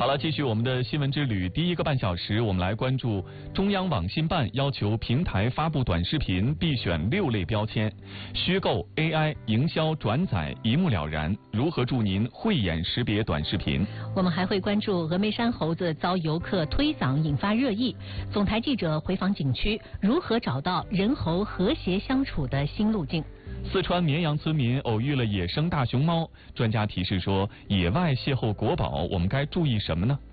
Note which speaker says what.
Speaker 1: 好了，继续我们的新闻之旅。第一个半小时，我们来关注中央网信办要求平台发布短视频必选6类标签，虚构 AI 营销转载一目了然，如何助您慧眼识别短视频？
Speaker 2: 我们还会关注峨眉山猴子遭游客推搡引发热议，总台记者回访景区，如何找到人猴和谐相处的新路径？
Speaker 1: 四川绵阳村民偶遇了野生大熊猫，专家提示说，野外邂逅国宝，我们该注意什么呢？